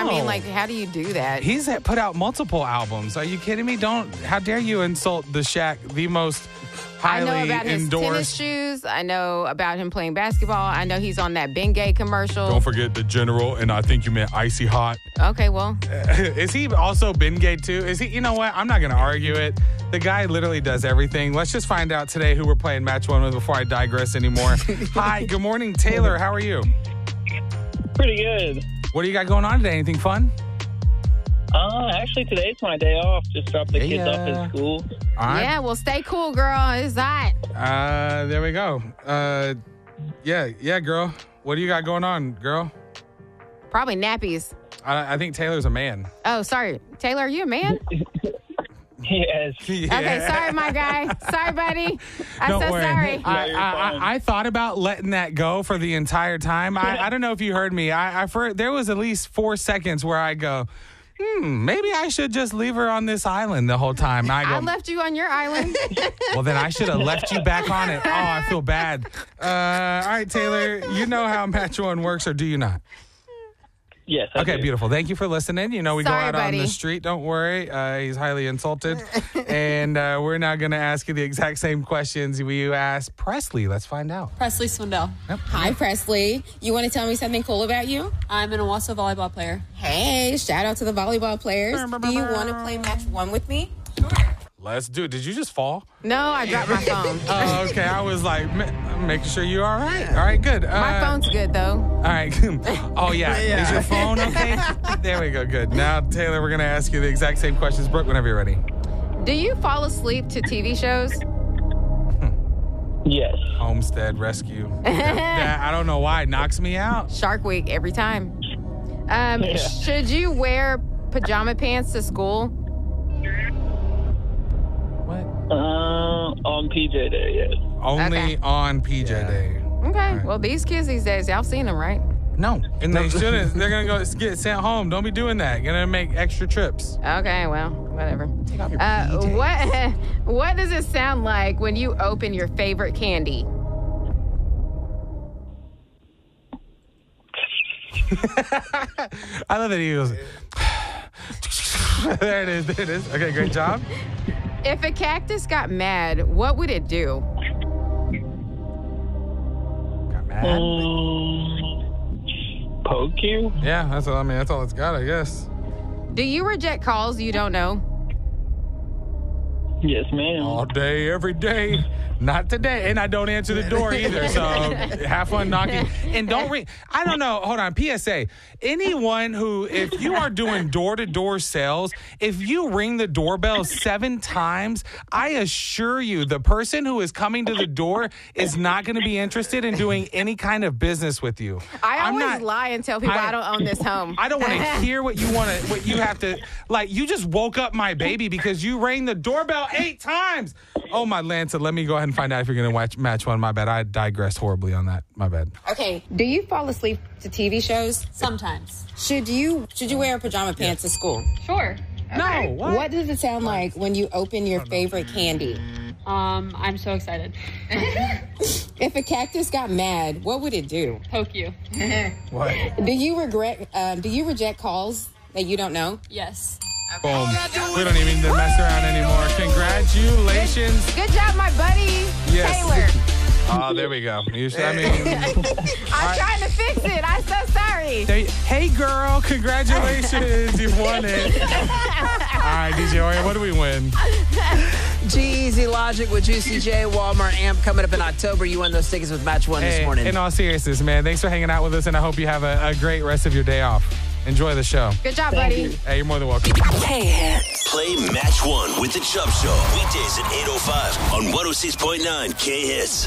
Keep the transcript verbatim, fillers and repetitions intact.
I mean, like, how do you do that? He's put out multiple albums. Are you kidding me? Don't. How dare you insult the Shaq, the most highly I know about his endorsed. tennis shoes. I know about him playing basketball. I know he's on that Bengay commercial. Don't forget the General, and I think you meant Icy Hot. Okay, well. Is he also Bengay too? Is he? You know what? I'm not going to argue it. The guy literally does everything. Let's just find out today who we're playing match one with before I digress anymore. Hi, good morning, Taylor. How are you? Pretty good. What do you got going on today? Anything fun? Uh, actually, today's my day off. Just dropped the kids Yeah. off at school. All right. Yeah, well, stay cool, girl. It's hot. Uh, there we go. Uh, yeah, yeah, girl. What do you got going on, girl? Probably nappies. I, I think Taylor's a man. Oh, sorry. Taylor, are you a man? Yes. Yeah. Okay, sorry, my guy. Sorry, buddy. I'm Don't so worry. sorry. I, No, you're I, fine. I, I thought about letting that go for the entire time. I, I don't know if you heard me. I, I for, there was at least four seconds where I go, hmm, maybe I should just leave her on this island the whole time. I go, I left you on your island. well, then I should have left you back on it. Oh, I feel bad. Uh, all right, Taylor, you know how Match One works, or do you not? Yes. I Okay, do. beautiful. Thank you for listening. You know, we Sorry, go out buddy. on the street. Don't worry. Uh, he's highly insulted. and uh, we're now going to ask you the exact same questions we asked Presley. Let's find out. Presley Swindell. Hi, Presley. You want to tell me something cool about you? I'm an Owasso volleyball player. Hey, shout out to the volleyball players. Do you want to play match one with me? Let's do it. Did you just fall? No, I dropped my phone. Oh, okay. I was like, ma- making sure you're all right. All right, good. Uh, My phone's good, though. All right. Oh, yeah. Is your phone okay? There we go. Good. Now, Taylor, we're going to ask you the exact same questions. Brooke, whenever you're ready. Do you fall asleep to T V shows? Yes. Homestead Rescue. That, I don't know why it knocks me out. Shark Week every time. Um, Yeah. Should you wear pajama pants to school? What? Uh, on P J Day, yes. Only Okay. on P J Day. Okay. right. Well, these kids these days, y'all seen them, right? No, and they shouldn't. They're gonna go get sent home. Don't be doing that. You're gonna make extra trips. Okay. Well, whatever. Take off your Uh, P Js. what What does it sound like when you open your favorite candy? I love that he goes. There it is. There it is. Okay, great job. If a cactus got mad, what would it do? Got mad. Um, poke you? Yeah, that's all. I mean, that's all it's got, I guess. Do you reject calls you don't know? Yes, ma'am. All day, every day. Not today. And I don't answer the door either. So have fun knocking. And don't ring. I don't know. Hold on. P S A. Anyone who, if you are doing door to door sales, if you ring the doorbell seven times, I assure you the person who is coming to the door is not going to be interested in doing any kind of business with you. I I'm always not- lie and tell people I, I- don't own this home. I don't want to hear what you want to, what you have to, like, you just woke up my baby because you rang the doorbell eight times. Oh, my Lanza, let me go ahead and find out if you're going to watch match one. My bad. I digressed horribly on that. My bad. Okay. Do you fall asleep to T V shows? Sometimes. Should you should you wear pajama pants to school? Sure. No, what? What does it sound like when you open your favorite candy? Um, I'm so excited. If a cactus got mad, what would it do? Poke you. What? Do you regret? Um, do you reject calls that you don't know? Yes. Boom. We don't even need to mess around anymore. Congratulations. Good job, my buddy Yes. Taylor. Oh, there we go. You should, I mean, I'm trying to fix it. I'm so sorry. they, hey, girl, congratulations. You won it. All right, D J Oreo, what do we win? G Easy Logic with Juicy J, Walmart Amp coming up in October. You won those tickets with Match One this Hey, morning. in all seriousness, man, thanks for hanging out with us, and I hope you have a, a great rest of your day off. Enjoy the show. Good job, buddy. Hey, you're more than welcome. K-Hits. Play Match One with The Chubb Show. Weekdays at eight oh five on one oh six point nine K-Hits.